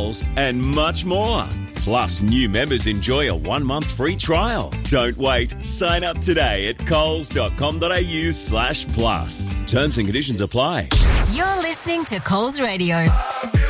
Coles, and much more. Plus, new members enjoy a 1-month free trial. Don't wait. Sign up today at coles.com.au/plus. Terms and conditions apply. You're listening to Coles Radio.